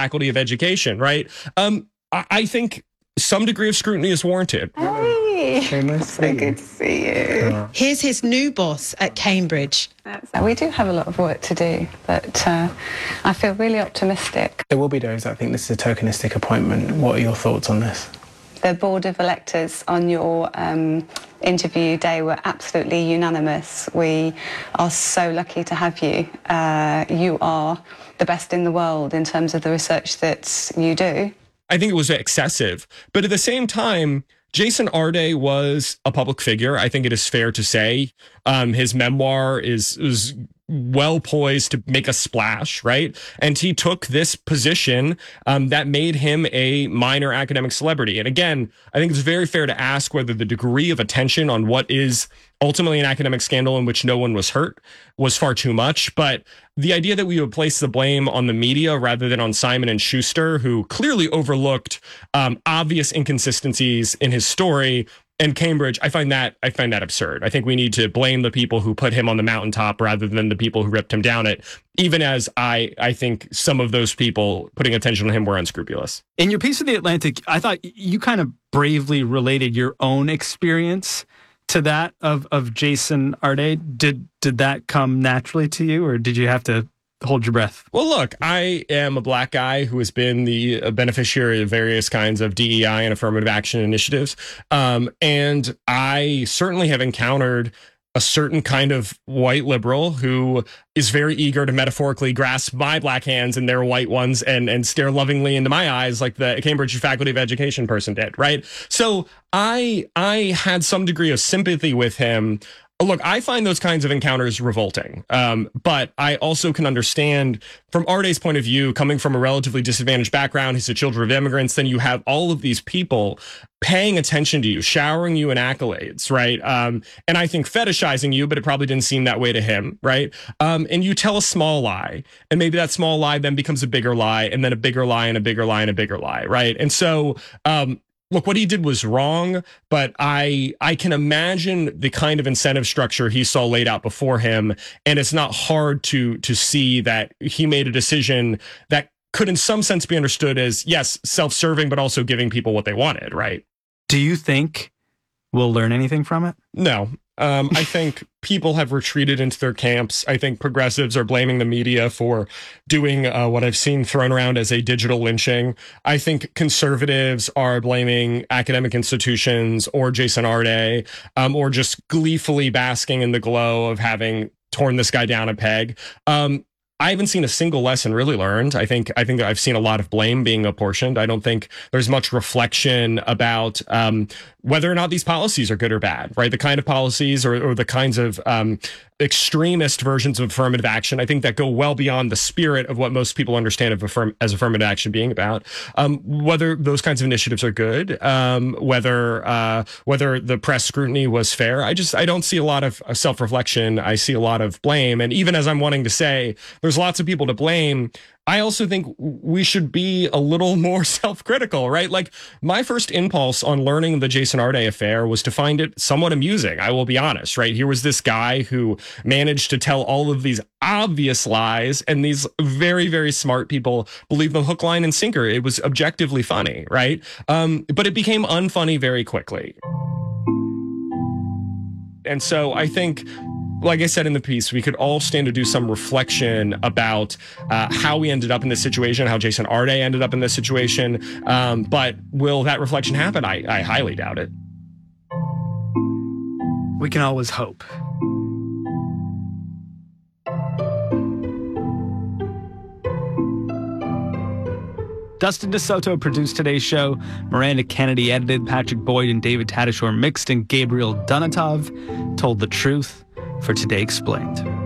faculty of education, right? I think some degree of scrutiny is warranted. Hey, so good to see you. Here's his new boss at Cambridge. We do have a lot of work to do, but I feel really optimistic. There will be those that think this is a tokenistic appointment. What are your thoughts on this? The board of electors on your interview day were absolutely unanimous. We are so lucky to have you. You are the best in the world in terms of the research that you do. I think it was excessive. But at the same time, Jason Arde was a public figure. I think it is fair to say his memoir is well poised to make a splash, right? And he took this position that made him a minor academic celebrity. And again, I think it's very fair to ask whether the degree of attention on what is ultimately an academic scandal in which no one was hurt was far too much. But the idea that we would place the blame on the media rather than on Simon & Schuster, who clearly overlooked obvious inconsistencies in his story, and Cambridge, I find that absurd. I think we need to blame the people who put him on the mountaintop rather than the people who ripped him down it, even as I think some of those people putting attention on him were unscrupulous. In your piece of The Atlantic, I thought you kind of bravely related your own experience to that of Jason Arde. Did that come naturally to you, or did you have to hold your breath? Well, look, I am a black guy who has been the beneficiary of various kinds of DEI and affirmative action initiatives. And I certainly have encountered a certain kind of white liberal who is very eager to metaphorically grasp my black hands in their white ones and stare lovingly into my eyes like the Cambridge faculty of education person did, right? So I had some degree of sympathy with him. Look, I find those kinds of encounters revolting, but I also can understand from Arde's point of view, coming from a relatively disadvantaged background, he's a children of immigrants, then you have all of these people paying attention to you, showering you in accolades, right? And I think fetishizing you, but it probably didn't seem that way to him, right? And you tell a small lie, and maybe that small lie then becomes a bigger lie, and then a bigger lie, and a bigger lie, and a bigger lie, right? And so, look, what he did was wrong, but I can imagine the kind of incentive structure he saw laid out before him, and it's not hard to see that he made a decision that could in some sense be understood as, yes, self-serving, but also giving people what they wanted, right? Do you think we'll learn anything from it? No. I think people have retreated into their camps. I think progressives are blaming the media for doing what I've seen thrown around as a digital lynching. I think conservatives are blaming academic institutions or Jason Arde, or just gleefully basking in the glow of having torn this guy down a peg. I haven't seen a single lesson really learned. I think I've seen a lot of blame being apportioned. I don't think there's much reflection about whether or not these policies are good or bad, right? The kind of policies or the kinds of extremist versions of affirmative action, I think that go well beyond the spirit of what most people understand as affirmative action being about. Whether those kinds of initiatives are good, whether the press scrutiny was fair, I don't see a lot of self-reflection. I see a lot of blame. And even as I'm wanting to say, there's lots of people to blame, I also think we should be a little more self-critical, right? Like, my first impulse on learning the Jason Arde affair was to find it somewhat amusing. I will be honest, right? Here was this guy who managed to tell all of these obvious lies, and these very, very smart people believed them hook, line, and sinker. It was objectively funny, right? But it became unfunny very quickly. And so I think, like I said in the piece, we could all stand to do some reflection about how we ended up in this situation, how Jason Arde ended up in this situation. But will that reflection happen? I highly doubt it. We can always hope. Dustin DeSoto produced today's show. Miranda Kennedy edited. Patrick Boyd and David Tadashore mixed, and Gabriel Dunatov told the truth for Today Explained.